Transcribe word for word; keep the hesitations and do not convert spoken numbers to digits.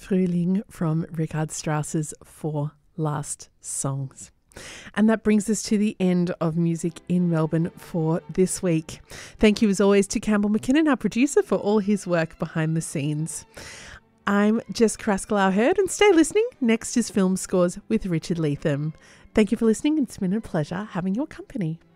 Frühling from Richard Strauss's Four Last Songs. And that brings us to the end of Music in Melbourne for this week. Thank you as always to Campbell McKinnon, our producer, for all his work behind the scenes. I'm Jess Carrasco-Hurd, and stay listening. Next is Film Scores with Richard Leatham. Thank you for listening. It's been a pleasure having your company.